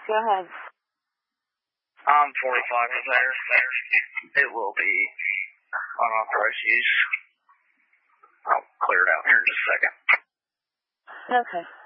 Go ahead. I'm 45 of there. It will be unauthorized use. I'll clear it out here in just a second. Okay.